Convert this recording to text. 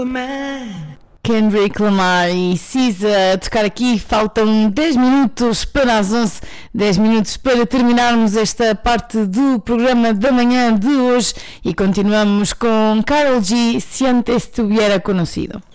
Kendrick Lamar e Cisa a tocar aqui. Faltam 10 minutos para as 11, 10 minutos para terminarmos esta parte do programa da manhã de hoje e continuamos com Karol G, Si Antes Te Hubiera Conocido.